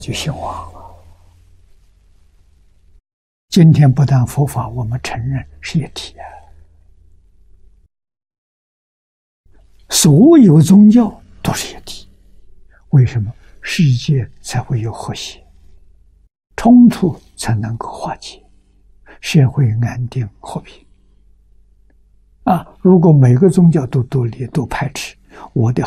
就兴旺了。今天不但佛法我们承认是一体啊，所有宗教都是一体。为什么？世界才会有和谐，冲突才能够化解，社会安定和平。如果每个宗教都独立、都排斥，我的